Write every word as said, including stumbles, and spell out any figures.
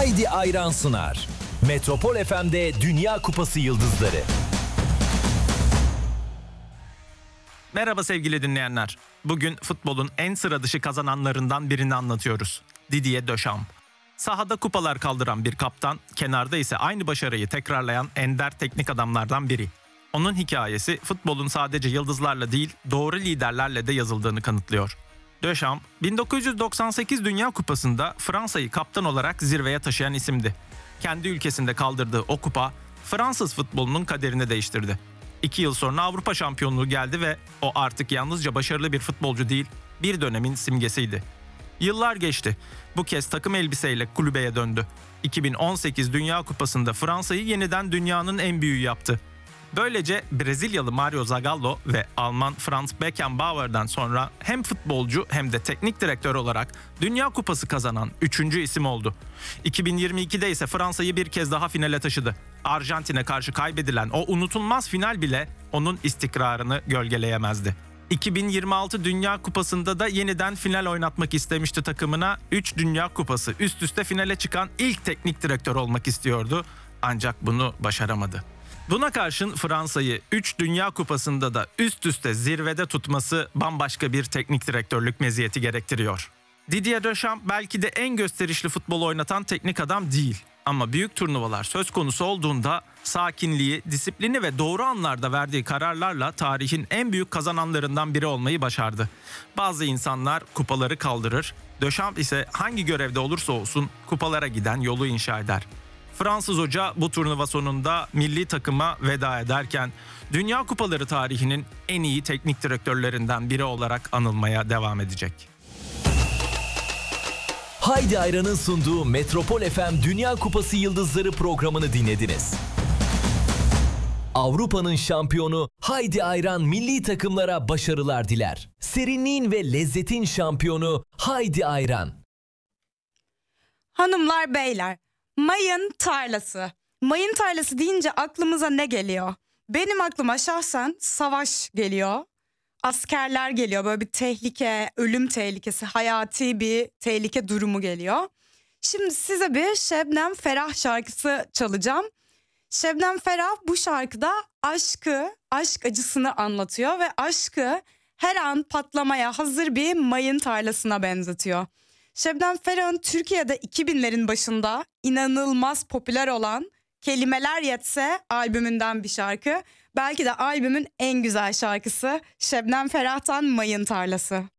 Haydi Ayran sunar. Metropol F M'de Dünya Kupası Yıldızları. Merhaba sevgili dinleyenler. Bugün futbolun en sıra dışı kazananlarından birini anlatıyoruz. Didier Deschamps. Sahada kupalar kaldıran bir kaptan, kenarda ise aynı başarıyı tekrarlayan ender teknik adamlardan biri. Onun hikayesi futbolun sadece yıldızlarla değil, doğru liderlerle de yazıldığını kanıtlıyor. Deschamps, bin dokuz yüz doksan sekiz Dünya Kupası'nda Fransa'yı kaptan olarak zirveye taşıyan isimdi. Kendi ülkesinde kaldırdığı o kupa, Fransız futbolunun kaderini değiştirdi. İki yıl sonra Avrupa şampiyonluğu geldi ve o artık yalnızca başarılı bir futbolcu değil, bir dönemin simgesiydi. Yıllar geçti. Bu kez takım elbiseyle kulübeye döndü. iki bin on sekiz Dünya Kupası'nda Fransa'yı yeniden dünyanın en büyüğü yaptı. Böylece Brezilyalı Mario Zagallo ve Alman Franz Beckenbauer'dan sonra hem futbolcu hem de teknik direktör olarak Dünya Kupası kazanan üçüncü isim oldu. iki bin yirmi ikide ise Fransa'yı bir kez daha finale taşıdı. Arjantin'e karşı kaybedilen o unutulmaz final bile onun istikrarını gölgeleyemezdi. iki bin yirmi altı Dünya Kupası'nda da yeniden final oynatmak istemişti takımına. üç Dünya Kupası üst üste finale çıkan ilk teknik direktör olmak istiyordu. Ancak bunu başaramadı. Buna karşın Fransa'yı üç Dünya Kupası'nda da üst üste zirvede tutması bambaşka bir teknik direktörlük meziyeti gerektiriyor. Didier Deschamps belki de en gösterişli futbol oynatan teknik adam değil. Ama büyük turnuvalar söz konusu olduğunda sakinliği, disiplini ve doğru anlarda verdiği kararlarla tarihin en büyük kazananlarından biri olmayı başardı. Bazı insanlar kupaları kaldırır, Deschamps ise hangi görevde olursa olsun kupalara giden yolu inşa eder. Fransız hoca bu turnuva sonunda milli takıma veda ederken Dünya Kupaları tarihinin en iyi teknik direktörlerinden biri olarak anılmaya devam edecek. Haydi Ayran'ın sunduğu Metropol F M Dünya Kupası Yıldızları programını dinlediniz. Avrupa'nın şampiyonu Haydi Ayran milli takımlara başarılar diler. Serinliğin ve lezzetin şampiyonu Haydi Ayran. Hanımlar, beyler, mayın tarlası. Mayın tarlası deyince aklımıza ne geliyor? Benim aklıma şahsen savaş geliyor. Askerler geliyor, böyle bir tehlike, ölüm tehlikesi, hayati bir tehlike durumu geliyor. Şimdi size bir Şebnem Ferah şarkısı çalacağım. Şebnem Ferah bu şarkıda aşkı, aşk acısını anlatıyor ve aşkı her an patlamaya hazır bir mayın tarlasına benzetiyor. Şebnem Ferah'ın Türkiye'de iki binlerin başında inanılmaz popüler olan Kelimeler Yetse albümünden bir şarkı. Belki de albümün en güzel şarkısı Şebnem Ferah'tan Mayın Tarlası.